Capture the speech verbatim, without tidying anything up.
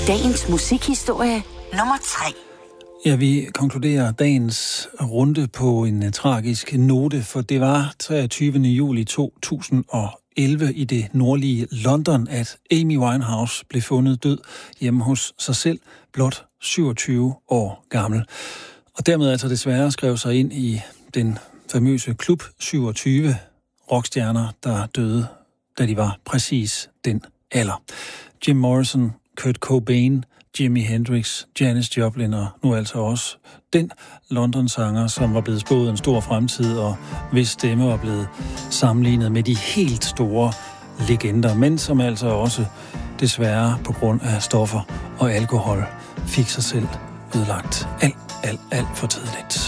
Dagens musikhistorie nummer tre. Ja, vi konkluderer dagens runde på en uh, tragisk note, for det var treogtyvende juli to tusind og elleve i det nordlige London, at Amy Winehouse blev fundet død hjemme hos sig selv, blot syvogtyve år gammel. Og dermed altså desværre skrev sig ind i den famøse Klub syvogtyve rockstjerner, der døde, da de var præcis den alder. Jim Morrison, Kurt Cobain, Jimi Hendrix, Janis Joplin og nu altså også den London-sanger, som var blevet spået en stor fremtid, og hvis stemme var blevet sammenlignet med de helt store legender, men som altså også desværre på grund af stoffer og alkohol fik sig selv ødelagt alt, alt, alt for tidligt.